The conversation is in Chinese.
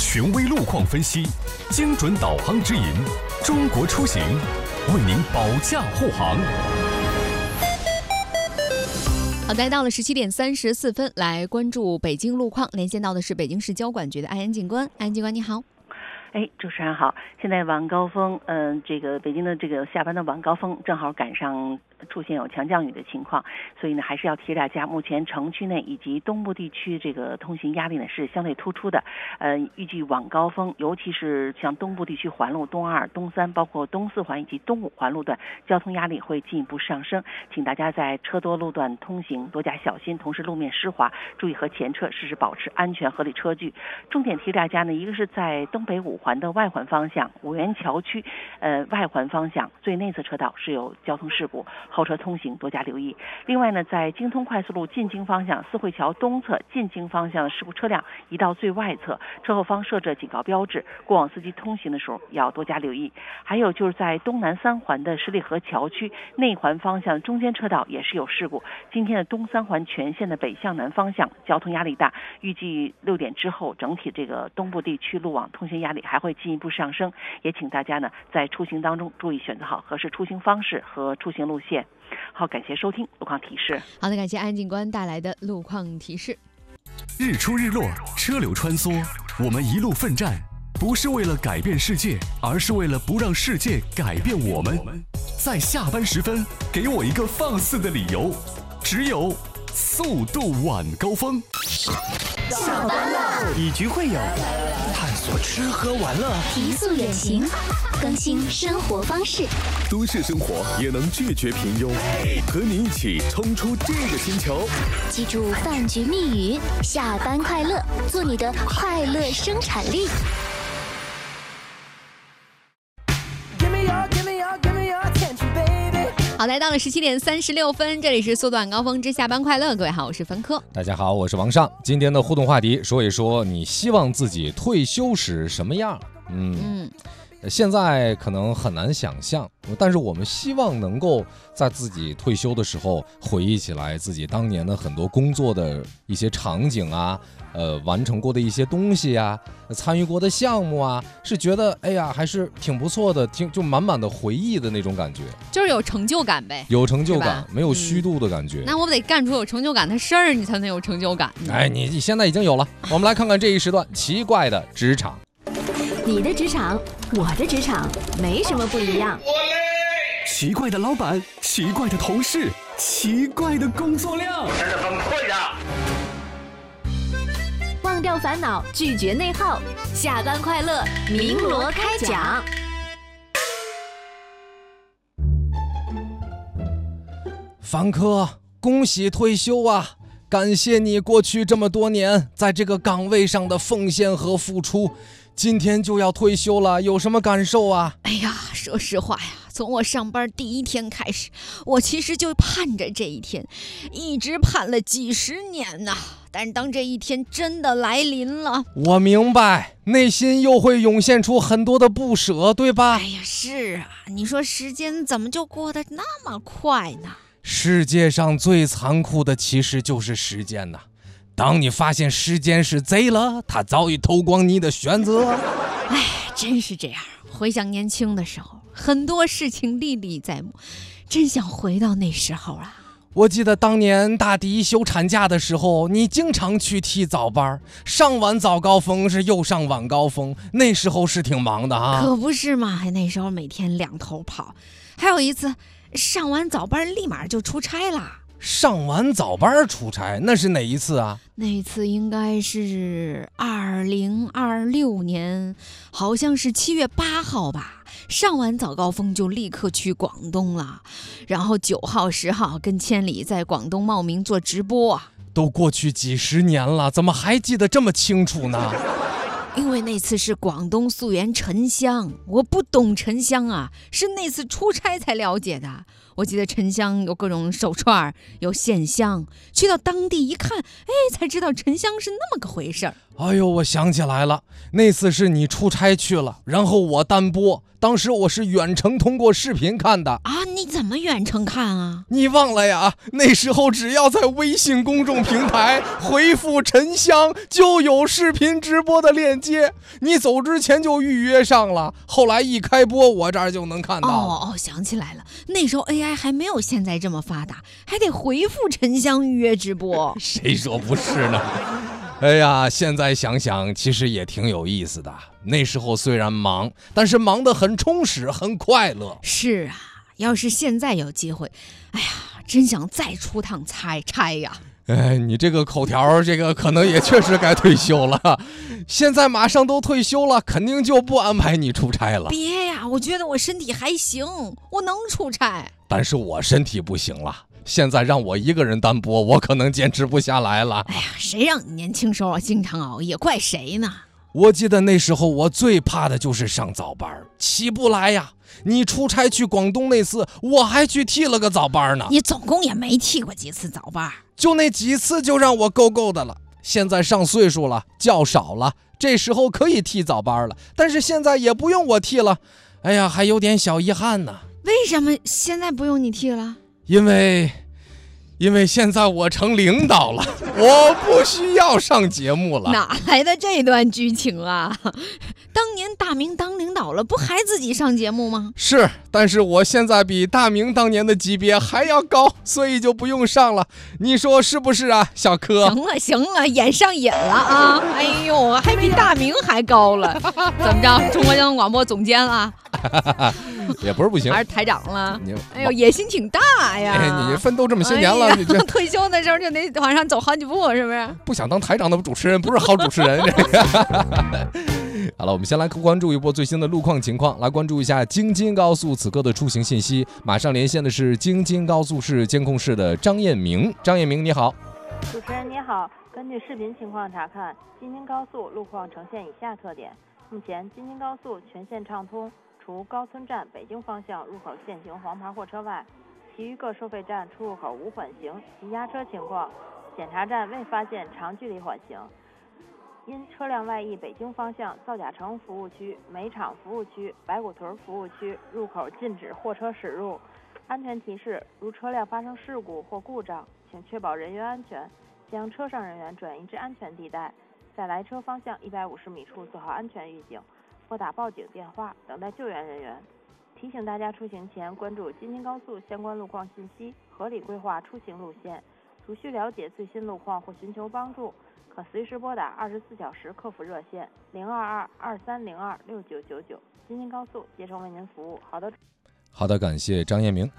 权威路况分析，精准导航指引，中国出行为您保驾护航。 好的，到了17:34，来关注北京路况，连线到的是北京市交管局的安警官。安警官你好。 主持人好。现在晚高峰，这个北京的这个下班的晚高峰正好赶上出现有强降雨的情况，所以呢还是要提示大家，目前城区内以及东部地区这个通行压力呢是相对突出的。预计晚高峰，尤其是像东部地区环路东2、东3，包括东4环以及东5环路段，交通压力会进一步上升，请大家在车多路段通行多加小心，同时路面湿滑，注意和前车实时保持安全合理车距。重点提示大家呢，一个是在东北5环的外环方向，五元桥区外环方向最内侧车道是有交通事故，后车通行多加留意。另外呢，在京通快速路进京方向四惠桥东侧进京方向的事故车辆移到最外侧，车后方设置警告标志，过往司机通行的时候要多加留意。还有就是在东南3环的十里河桥区内环方向中间车道也是有事故，今天的东3环全线的北向南方向交通压力大，预计6点之后整体这个东部地区路网通行压力还会进一步上升，也请大家呢在出行当中注意选择好合适出行方式和出行路线。好，感谢收听路况提示。 好的，感谢安警官带来的路况提示。 日出日落，车流穿梭，我们一路奋战，不是为了改变世界，而是为了不让世界改变我们。在下班时分，给我一个放肆的理由，只有速度晚高峰。 下班了， 以局会友，探索吃喝玩乐， 提速远行，更新生活方式。 都市生活也能拒绝平庸，和你一起冲出这个星球。 记住饭局密语：下班快乐，做你的快乐生产力。 好，来到了17:36，这里是速度晚高峰之下班快乐。各位好，我是芬科。 大家好，我是王尚。今天的互动话题，说一说你希望自己退休时什么样？现在可能很难想象，但是我们希望能够在自己退休的时候回忆起来自己当年的很多工作的一些场景啊，完成过的一些东西啊，参与过的项目啊，是觉得哎呀还是挺不错的，就满满的回忆的那种感觉， 就是有成就感呗， 有成就感，没有虚度的感觉。 那我得干出有成就感的事儿，你才能有成就感。 哎，你现在已经有了。我们来看看这一时段奇怪的职场。 你的职场，我的职场，没什么不一样。 奇怪的老板，奇怪的同事，奇怪的工作量，真的崩溃了。 忘掉烦恼，拒绝内耗，下班快乐，鸣锣开讲。 凡科，恭喜退休啊！感谢你过去这么多年在这个岗位上的奉献和付出，今天就要退休了，有什么感受啊？ 哎呀，说实话呀，从我上班第一天开始，我其实就盼着这一天，一直盼了几十年呐。但是当这一天真的来临了， 我明白，内心又会涌现出很多的不舍，对吧？ 哎呀，是啊，你说时间怎么就过得那么快呢？ 世界上最残酷的其实就是时间呐。当你发现时间是贼了，它早已偷光你的选择。 哎，真是这样。回想年轻的时候，很多事情历历在目，真想回到那时候啊。 我记得当年大迪休产假的时候，你经常去替早班，上晚早高峰是又上晚高峰，那时候是挺忙的啊。 可不是嘛，那时候每天两头跑，还有一次上完早班立马就出差啦。 上完早班出差，那是哪一次啊？ 那一次应该是2026年，好像是7月8号吧。上完早高峰就立刻去广东了，然后9号、10号跟千里在广东茂名做直播。 都过去几十年了，怎么还记得这么清楚呢？ 因为那次是广东溯源沉香，我不懂沉香啊，是那次出差才了解的。 我记得沉香有各种手串，有线香，去到当地一看，才知道沉香是那么个回事儿。 哎呦，我想起来了，那次是你出差去了，然后我单播，当时我是远程通过视频看的啊。你怎么远程看啊？ 你忘了呀？那时候只要在微信公众平台回复沉香，就有视频直播的链接，你走之前就预约上了，后来一开播我这儿就能看到。 想起来了，那时候 AI 还没有现在这么发达，还得回复沉香预约直播。 谁说不是呢？哎呀，现在想想其实也挺有意思的。那时候虽然忙，但是忙得很充实，很快乐。 是啊，要是现在有机会，哎呀，真想再出趟差呀。 你这个口条，这个可能也确实该退休了。现在马上都退休了，肯定就不安排你出差了。 别呀，我觉得我身体还行，我能出差。 但是我身体不行了，现在让我一个人单播，我可能坚持不下来了。 哎呀，谁让你年轻时候经常熬夜，怪谁呢？ 我记得那时候我最怕的就是上早班，起不来呀。你出差去广东那次，我还去替了个早班呢。 你总共也没替过几次早班， 就那几次就让我够的了。现在上岁数了，觉少了，这时候可以替早班了，但是现在也不用我替了。哎呀，还有点小遗憾呢。 为什么现在不用你替了？ 因为现在我成领导了，我不需要上节目了。 哪来的这段剧情啊？当年大明当领导了，不还自己上节目吗？ 是，但是我现在比大明当年的级别还要高，所以就不用上了。你说是不是啊，小柯？ 行了，演上瘾了啊！哎呦，还比大明还高了，怎么着？中国交通广播总监了？ 也不是不行， 还是台长了？哎呦，野心挺大呀！ 你奋斗这么些年了，你退休的时候就得往上走好几步，是不是？ 不想当台长的主持人不是好主持人。好了，我们先来关注一波最新的路况情况，来关注一下京津高速此刻的出行信息。马上连线的是京津高速市监控室的张艳明。张艳明，你好。 主持人你好，根据视频情况查看，京津高速路况呈现以下特点：目前京津高速全线畅通，除高村站北京方向入口限行黄牌货车外，其余各收费站出入口无缓行及压车情况，检查站未发现长距离缓行。因车辆外溢北京方向造甲城服务区、煤厂服务区、白骨屯服务区入口禁止货车驶入。安全提示：如车辆发生事故或故障，请确保人员安全，将车上人员转移至安全地带，在来车方向150米处做好安全预警，拨打报警电话，等待救援人员。提醒大家出行前关注京津高速相关路况信息，合理规划出行路线。如需了解最新路况或寻求帮助，可随时拨打24小时客服热线022-2302-6999。京津高速竭诚为您服务。好的， 感谢张艳明。